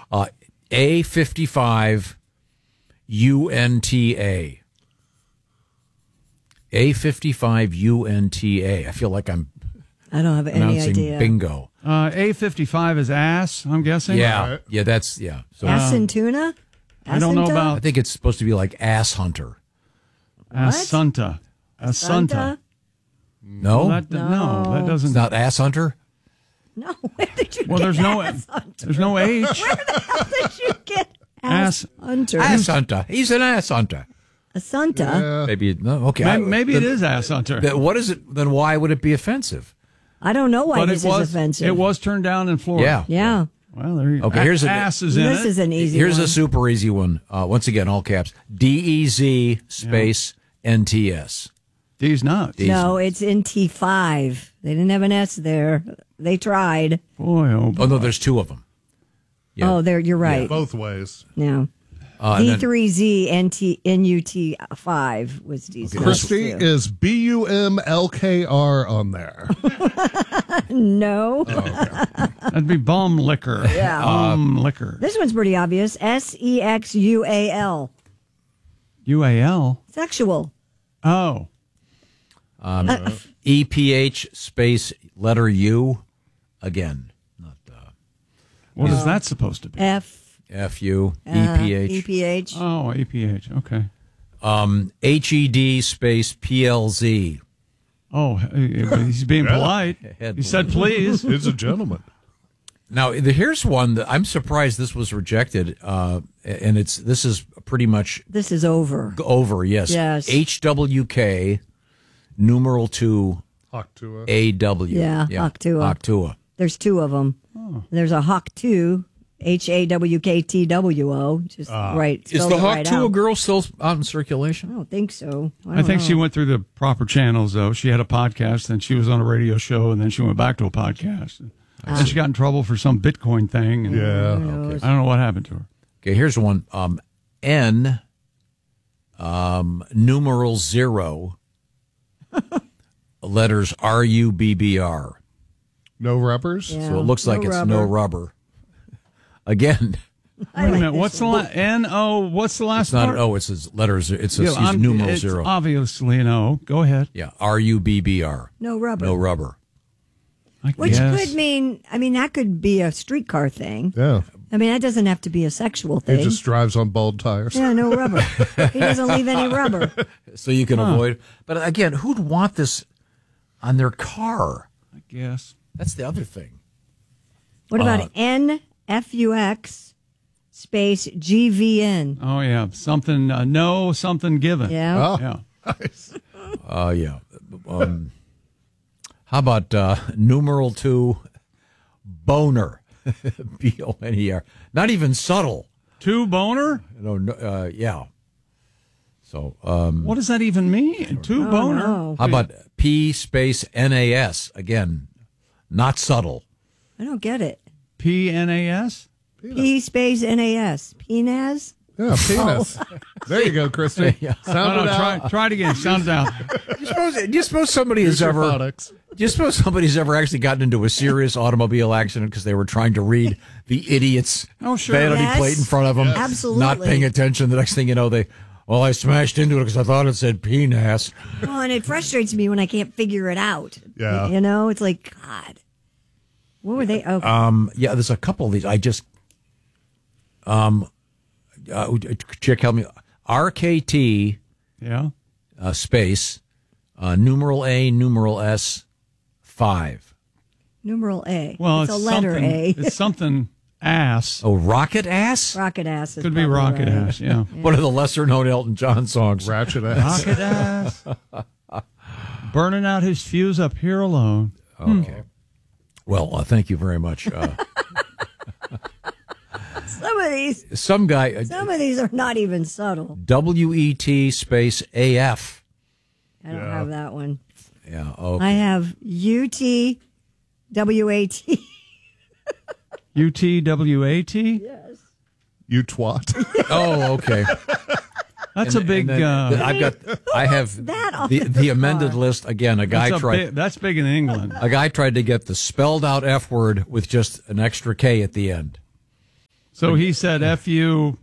A55 UNTA. A55 UNTA. I feel like I'm I don't have any idea. Bingo. A55 is ass, I'm guessing. Yeah. Right. Yeah, that's, yeah. So Ass and tuna? I don't know Asinta? about I think it's supposed to be like ass hunter. Asunta. Asunta. No? Well, that doesn't. It's not ass hunter? No, where did you Well, get there's no ass hunter? there's no H. Where the hell did you get Ass- hunter? Ass hunter. He's an ass hunter. Asanta? Maybe, no, okay. Maybe it is ass hunter. What is it? Then why would it be offensive? I don't know why But this is offensive. It was turned down in Florida. Yeah. Yeah. Well, there you go. Okay, here's ass is in This it. is an easy Here's one. a super easy one. Once again, all caps. DEZ space NTS. D's nuts. No, it's in T5. They didn't have an S there. They tried. Boy, oh boy. Oh, no, there's two of them. Yeah. Oh, there. You're right. Both ways. No. And then- D3Z NUT5 was decent. Christy, is BUMLKR on there? No. That'd be bum liquor. Yeah. Bum liquor. This one's pretty obvious. SEXUAL. UAL. Sexual. Oh. EPH space letter U. Again, not What is that supposed to be? FU. EPH. EPH. Oh, APH. Okay. HED space PLZ. Oh, he's being polite. He said, please. He's a gentleman. Now, here's one that I'm surprised this was rejected, and this is pretty much This is over. over. Yes. Yes. HWK numeral 2 Octua. AW. Yeah, Octua. Octua. There's two of them. There's a Hawk 2, HAWKTWO. Just right. Is spelled the it Hawk right 2 a out. girl still out in I circulation? don't think so. I think she went through the proper channels, though. She had a podcast, then she was on a radio show, and then she went back to a podcast. And then she got in trouble for some Bitcoin thing. And Yeah. I don't know what happened to her. Okay, here's one. N numeral 0 letters RUBBR. No rubbers? Yeah. So it looks like No it's no rubber. Again, Wait a minute. What's the N-O? What's the last it's not part? an O, it's his letters. It's Yeah, numeral it's 0. obviously an O. Go ahead. Yeah, RUBBR. No rubber. No rubber. I Which guess. could mean, that could be a streetcar thing. Yeah. That doesn't have to be a sexual thing. He just drives on bald tires. Yeah, no rubber. He doesn't leave any rubber. So you can avoid. But again, who'd want this on their car? I guess. That's the other thing. What about NFUX space GVN? Oh, yeah. Something, no, something given. Yeah. Oh, Yeah. nice. Yeah. How about numeral 2 boner? BONER. Not even subtle. Two boner? No, yeah. So, What does that even mean? Two boner? No. how about P space NAS? Again, not subtle. I don't get it. PNAS? P space NAS. PNAS? Yeah, penis. There you go, Christy. Sound it out. Try it again. Sound it out. Do you suppose somebody has Here's your ever? phonics. Do you suppose somebody's ever actually gotten into a serious automobile accident because they were trying to read the idiot's vanity Yes. plate in front of them, Absolutely. not paying attention? The next thing you know, I smashed into it because I thought it said penis. Well, and it frustrates me when I can't figure it out. Yeah. It's like, God. What were they? Oh, Yeah, there's a couple of these. I just, Chick, help me. RKT Yeah. space numeral A numeral S 5. numeral A. Well, it's a letter something, A. It's something ass. Oh, rocket ass. Rocket ass. Is Could be probably rocket right. ass, yeah. One of the lesser known Elton John songs. Ratchet ass. Rocket ass. Burning out his fuse up here alone. Okay. Well, thank you very much. Some of Some these are not even subtle. WET space AF. I don't have that one. Yeah. Okay. I have UTWAT. UTWAT? You twat. Oh, okay. That's a big. And then I have that on the amended list again. That's big in England. A guy tried to get the spelled out F word with just an extra K at the end. So he said F-U...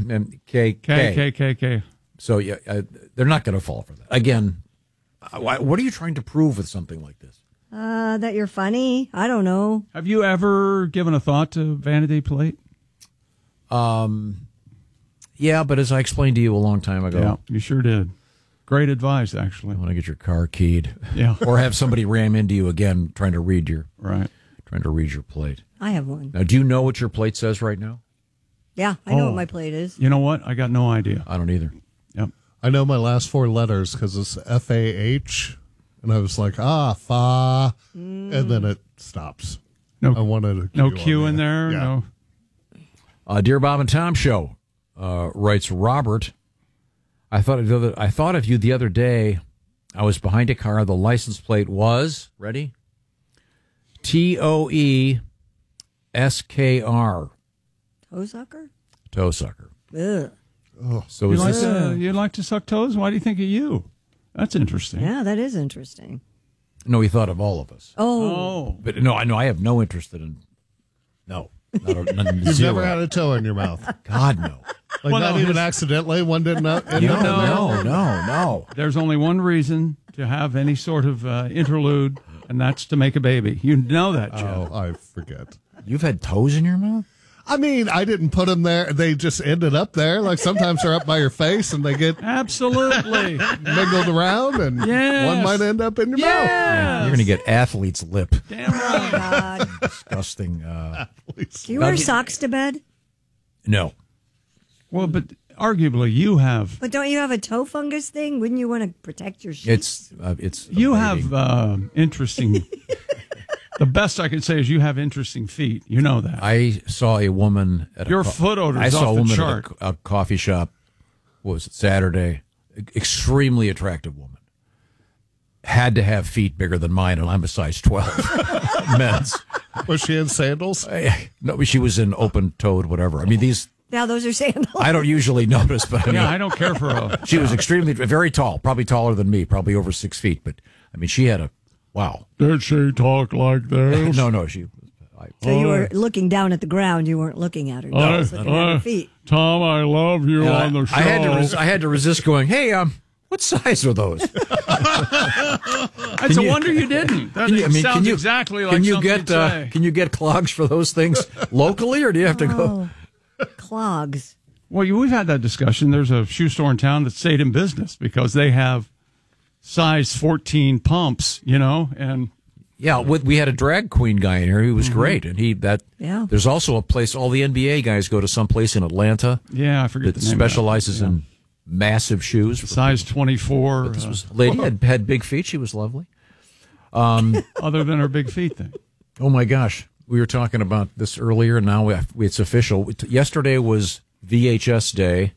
K. So yeah, they're not going to fall for that. Again, what are you trying to prove with something like this? That you're funny. I don't know. Have you ever given a thought to Vanity Plate? Yeah, but as I explained to you a long time ago. Yeah, you sure did. Great advice, actually. I want to get your car keyed. Yeah. Or have somebody ram into you again trying to read your plate. I have one. Now, do you know what your plate says right now? Yeah, I know what my plate is. You know what? I got no idea. I don't either. Yep. I know my last 4 letters because it's FAH, and I was like, fa, and then it stops. No, I wanted no Q in there. Yeah. No. Dear Bob and Tom Show, writes Robert. I thought of you the other day. I was behind a car. The license plate was ready. TOESKR. Toe-sucker? Toe-sucker. Ugh. Oh. So You like to suck toes? Why do you think of you? That's interesting. Yeah, that is interesting. No, he thought of all of us. Oh. But no, I have no interest in. No. You've Zero. never had a toe in your mouth. God, no. Like Well, not no, even his- accidentally. One didn't know. No. There's only one reason to have any sort of interlude, and that's to make a baby. You know that, Jeff. Oh, I forget. You've had toes in your mouth? I mean, I didn't put them there. They just ended up there. Like sometimes they're up by your face and they get Absolutely. mingled around, and Yes. one might end up in your mouth. Yeah. You're going to get athlete's lip. Damn right. God. Disgusting. Do you wear socks to bed? No. Well, but arguably you have. But don't you have a toe fungus thing? Wouldn't you want to protect your sheets? It's You abiding. have interesting. The best I can say is you have interesting feet. You know that. I saw a woman at Your foot odor I is saw off a the woman chart. at a coffee shop. What was it, Saturday? Extremely attractive woman. Had to have feet bigger than mine, and I'm a size 12. Men's. Was she in sandals? No, she was in open-toed, whatever. I mean, these. Now those are sandals. I don't usually notice, but I mean, Yeah, I don't care for a. she was extremely, very tall, probably taller than me, probably over 6 feet. But I mean, she had a wow. Did she talk like this? No, she. So you were looking down at the ground. You weren't looking at her. You were just looking at her feet. Tom, I love you on the show. I had to resist going. Hey, what size are those? It's a wonder you didn't. That sounds exactly like something you'd say. Can you get clogs for those things locally, or do you have to go? Clogs. Well, we've had that discussion. There's a shoe store in town that stayed in business because they have size 14 pumps, and Yeah, we had a drag queen guy in here who was great, and Yeah. There's also a place all the NBA guys go to, someplace in Atlanta yeah, I forget that the name. specializes in massive shoes. Size 24. Lady had big feet. She was lovely. Other than her big feet thing. Oh my gosh, we were talking about this earlier, and now it's official. Yesterday was VHS Day.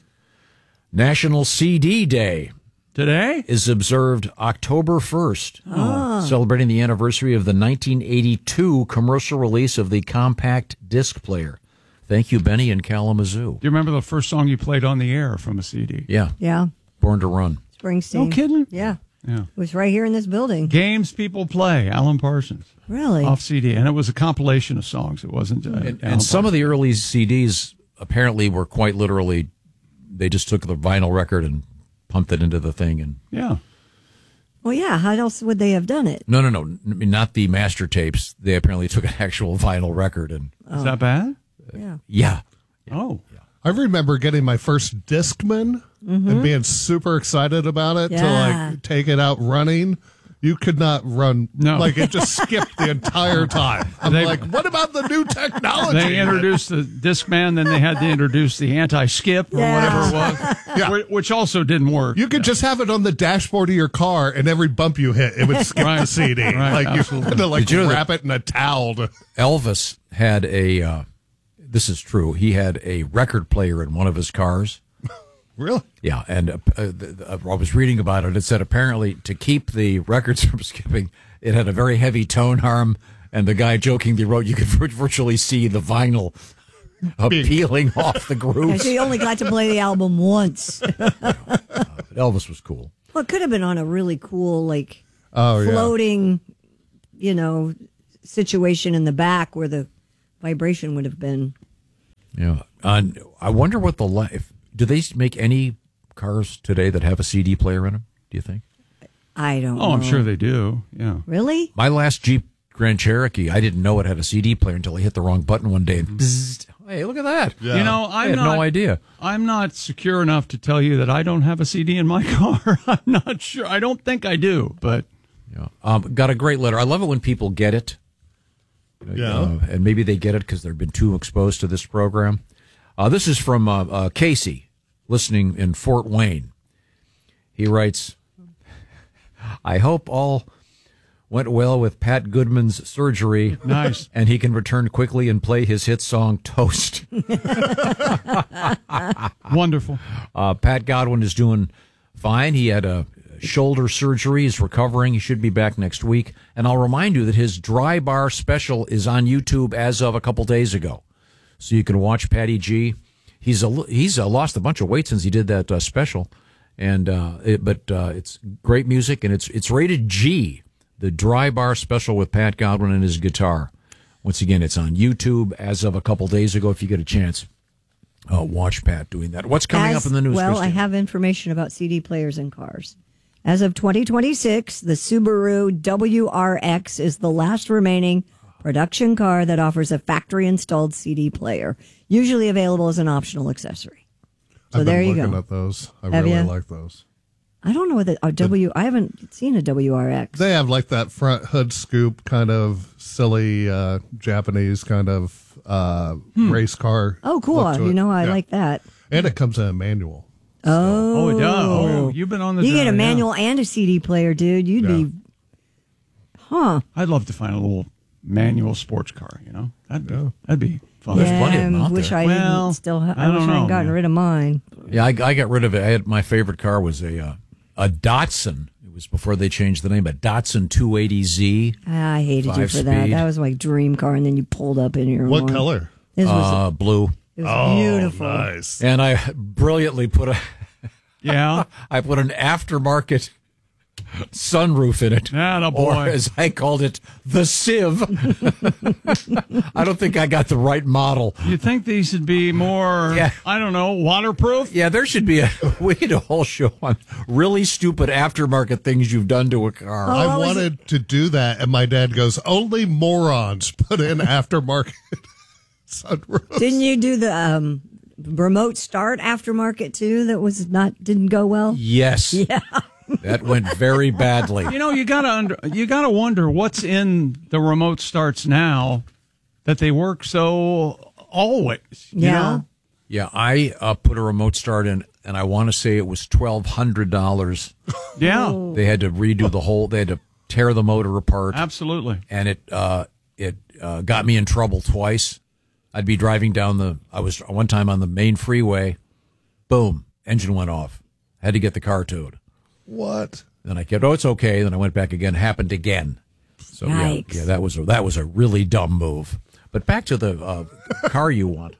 National CD Day Today? is observed October 1st, celebrating the anniversary of the 1982 commercial release of the compact disc player. Thank you, Benny in Kalamazoo. Do you remember the first song you played on the air from a CD? Yeah, Yeah. Born to Run. Springsteen. No kidding? Yeah. Yeah. It was right here in this building. Games People Play, Alan Parsons. Really? Off CD. And it was a compilation of songs. It wasn't. And some of the early CDs apparently were quite literally, they just took the vinyl record and pumped it into the thing. And Yeah. Well, yeah. How else would they have done it? no, I mean, not the master tapes. They apparently took an actual vinyl record. And Is that bad? Yeah. yeah, Oh. I remember getting my first Discman and being super excited about it to Yeah. like take it out running. You could not run. No. Like it just skipped the entire time. I'm They- like, what about the new technology? They introduced the Discman, then they had to introduce the anti-skip or whatever it was, Yeah. which also didn't work. You could just have it on the dashboard of your car, and every bump you hit, it would skip Right. the CD. Right, Like you absolutely. had to like Did you know wrap it in a towel. Elvis had a, this is true, he had a record player in one of his cars. Really? Yeah, and I was reading about it. It said apparently to keep the records from skipping, it had a very heavy tone arm, and the guy jokingly wrote you could virtually see the vinyl peeling off the Yeah, grooves. so you only got to play the album once. Elvis was cool. Well, it could have been on a really cool, like, Oh, yeah. floating, situation in the back where the vibration would have been. Yeah. I wonder what do they make any cars today that have a CD player in them, do you think? I don't know. Oh, I'm sure they do. Yeah. Really? My last Jeep Grand Cherokee, I didn't know it had a CD player until I hit the wrong button one day. And bzzzt, hey, look at that. Yeah. You know, I had no idea. I'm not secure enough to tell you that I don't have a CD in my car. I'm not sure. I don't think I do, but. Yeah. Got a great letter. I love it when people get it. Yeah. And maybe they get it because they've been too exposed to this program. This is from Casey, listening in Fort Wayne. He writes, I hope all went well with Pat Goodman's surgery. Nice. And he can return quickly and play his hit song, Toast. Wonderful. Pat Godwin is doing fine. He had a shoulder surgery. He's recovering. He should be back next week. And I'll remind you that his Dry Bar special is on YouTube as of a couple days ago. So you can watch Patty G. He's lost a bunch of weight since he did that special. And it's great music, and it's rated G, the Dry Bar special with Pat Godwin and his guitar. Once again, it's on YouTube as of a couple days ago. If you get a chance, watch Pat doing that. What's coming up in the news? Well, Christine? I have information about CD players in cars. As of 2026, the Subaru WRX is the last remaining production car that offers a factory-installed CD player, usually available as an optional accessory. So I've there been you looking go. at those. I Have really ya? like those. I don't know what I haven't seen a WRX. They have like that front hood scoop kind of silly Japanese kind of race car. Oh, cool. look to You it. know, I Yeah. like that. And it comes in a manual. Oh, it does. Oh, you've been on the You get a journey, yeah. manual and a CD player, dude. You'd be, I'd love to find a little manual sports car, you know? That'd be fun. There's plenty of them out wish there. I Well, didn't still. I I don't wish I know, hadn't gotten man. rid of mine. Yeah, I got rid of it. I had my favorite car was a Datsun. It was before they changed the name, a Datsun 280Z. I hated you for that. Five-speed. That was my dream car, and then you pulled up in your What one. color? This was Blue. it was beautiful. Nice. And I brilliantly put an Yeah. aftermarket sunroof in it. Atta boy. Or as I called it, the Civ. I don't think I got the right model. You'd think these would be more, Yeah. I don't know, waterproof? Yeah, there should be we need a whole show on really stupid aftermarket things you've done to a car. I wanted to do that, and my dad goes, only morons put in aftermarket sunroofs. Didn't you do the remote start aftermarket too? That didn't go well. Yes. Yeah. That went very badly. You know, you gotta wonder what's in the remote starts now that they work so always. You Yeah. know? Yeah, I put a remote start in, and I want to say it was $1,200. Yeah, They had to redo the whole. They had to tear the motor apart, absolutely. and it got me in trouble twice. I'd be driving down I was one time on the main freeway. Boom, engine went off. Had to get the car towed. What? Then I kept, it's okay. Then I went back again. Happened again. So Yikes. yeah, that was a really dumb move. But back to the car you want.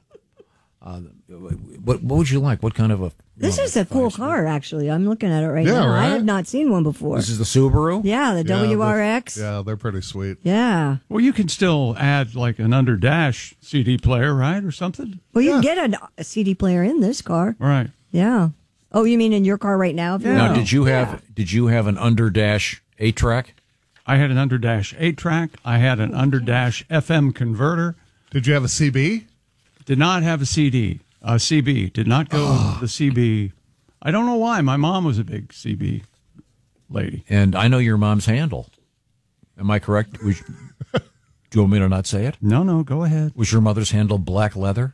What would you like? What kind of a? This is a cool car, actually. I'm looking at it right Yeah, now. I right? have not seen one before. This is the Subaru. Yeah, the WRX. Yeah, they're pretty sweet. Yeah. Well, you can still add like an under dash CD player, right, or something. Well, you can get a CD player in this car. Right. Yeah. Oh, you mean in your car right now? If you Now, want? did you have an under dash 8-track? I had an under dash 8-track. I had an under dash FM converter. Did you have a CB? Did not have a CD. CB. Did not go with the CB. I don't know why. My mom was a big CB lady. And I know your mom's handle. Am I correct? Do you want me to not say it? No, go ahead. Was your mother's handle black leather?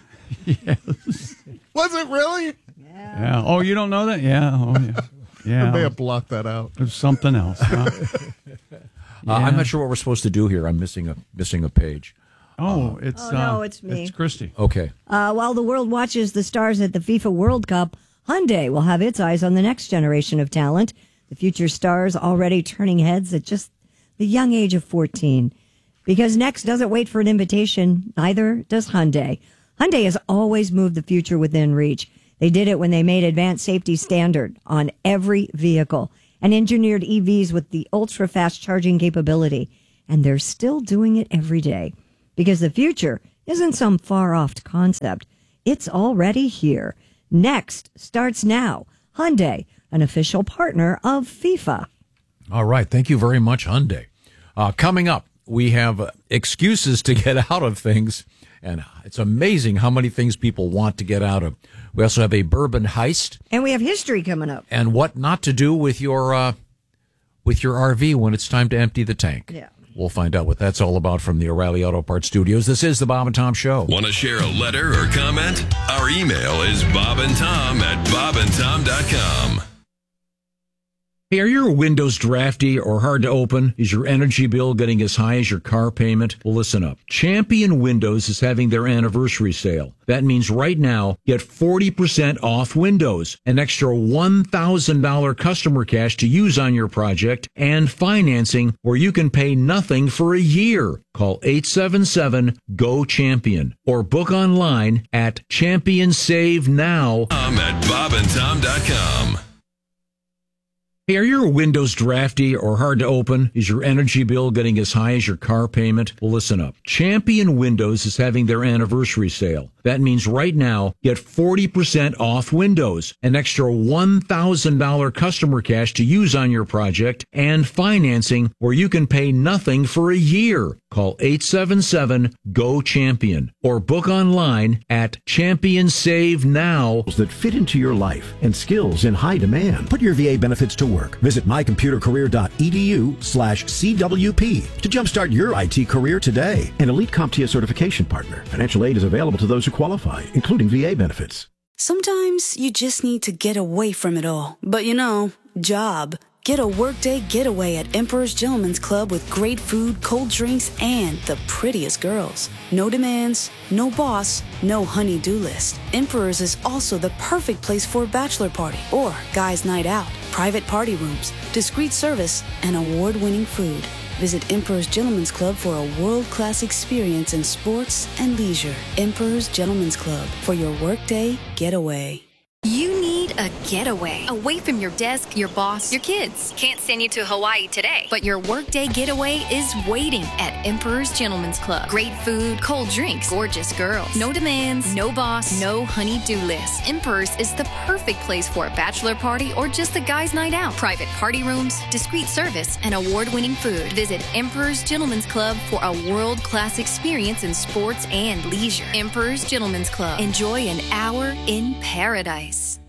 Was it really? Yeah. Oh, you don't know that? Yeah. Oh, yeah. I may Yeah. have blocked that out. There's something else. Huh? I'm not sure what we're supposed to do here. I'm missing a page. Oh, it's no, it's me. It's Christy. Okay. While the world watches the stars at the FIFA World Cup, Hyundai will have its eyes on the next generation of talent. The future stars already turning heads at just the young age of 14. Because Next doesn't wait for an invitation, neither does Hyundai. Hyundai has always moved the future within reach. They did it when they made advanced safety standard on every vehicle and engineered EVs with the ultra-fast charging capability. And they're still doing it every day. Because the future isn't some far-off concept. It's already here. Next starts now. Hyundai, an official partner of FIFA. All right. Thank you very much, Hyundai. Coming up, we have excuses to get out of things, and it's amazing how many things people want to get out of. We also have a bourbon heist. And we have history coming up. And what not to do with your RV when it's time to empty the tank. Yeah. We'll find out what that's all about from the O'Reilly Auto Parts Studios. This is the Bob and Tom Show. Want to share a letter or comment? Our email is bobandtom@bobandtom.com. Hey, are your windows drafty or hard to open? Is your energy bill getting as high as your car payment? Well, listen up. Champion Windows is having their anniversary sale. That means right now, get 40% off windows, an extra $1,000 customer cash to use on your project, and financing where you can pay nothing for a year. Call 877-GO-CHAMPION or book online at ChampionSaveNow. At bobandtom.com. Hey, are your windows drafty or hard to open? Is your energy bill getting as high as your car payment? Well, listen up. Champion Windows is having their anniversary sale. That means right now, get 40% off windows, an extra $1,000 customer cash to use on your project, and financing where you can pay nothing for a year. Call 877-GO-CHAMPION or book online at ChampionSaveNow. That fit into your life and skills in high demand. Put your VA benefits to work. Visit mycomputercareer.edu/CWP to jumpstart your IT career today. An Elite CompTIA certification partner. Financial aid is available to those who qualify, including VA benefits. Sometimes you just need to get away from it all. But job. Get a workday getaway at Emperor's Gentleman's Club with great food, cold drinks, and the prettiest girls. No demands, no boss, no honey-do list. Emperor's is also the perfect place for a bachelor party or guys' night out. Private party rooms, discreet service, and award-winning food. Visit Emperor's Gentleman's Club for a world-class experience in sports and leisure. Emperor's Gentleman's Club for your workday getaway. You need a getaway away from your desk, your boss, your kids. Can't send you to Hawaii today, but your workday getaway is waiting at Emperor's Gentleman's Club. Great food, cold drinks, gorgeous girls. No demands, no boss, no honey-do list. Emperor's is the perfect place for a bachelor party or just a guy's night out. Private party rooms, discreet service, and award-winning food. Visit Emperor's Gentleman's Club for a world-class experience in sports and leisure. Emperor's Gentleman's Club. Enjoy an hour in paradise.